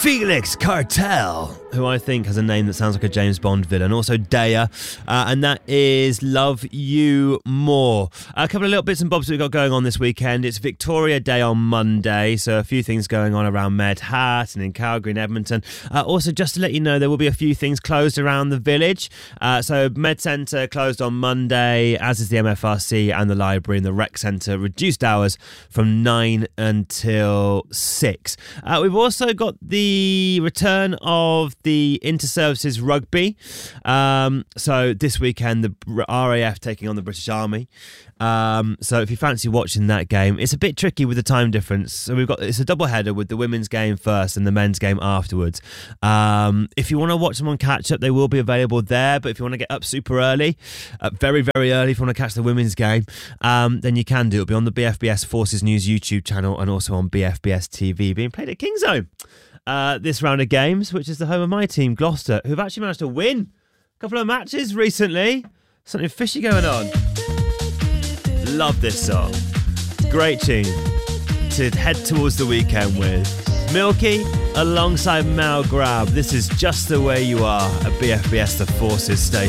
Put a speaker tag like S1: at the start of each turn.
S1: Felix Cartel, who I think has a name that sounds like a James Bond villain. Also Daya, and that is Love You More. A couple of little bits and bobs that we've got going on this weekend. It's Victoria Day on Monday, so a few things going on around Medhat and in Calgary and Edmonton. Also, just to let you know, there will be a few things closed around the village. So Med Centre closed on Monday, as is the MFRC and the library, and the Rec Centre reduced hours from 9 until 6. We've also got the return of the Inter-Services Rugby. So this weekend, the RAF taking on the British Army. So if you fancy watching that game, it's a bit tricky with the time difference. So it's a double header with the women's game first and the men's game afterwards. If you want to watch them on catch up, they will be available there. But if you want to get up super early, very, very early, if you want to catch the women's game, then you can do it. It'll be on the BFBS Forces News YouTube channel and also on BFBS TV, being played at Kingzone. This round of games, which is the home of my team, Gloucester, who've actually managed to win a couple of matches recently. Something fishy going on. Love this song. Great tune to head towards the weekend with. Milky alongside Mal Grab. This is Just the Way You Are at BFBS The Forces station.